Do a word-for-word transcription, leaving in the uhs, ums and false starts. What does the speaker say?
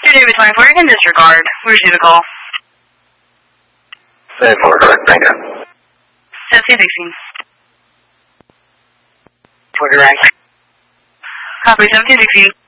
Your David twenty-four, you can disregard. We received a call. seven four, correct, thank you. seventeen sixteen. Twitter rank. Copy, seventeen sixteen.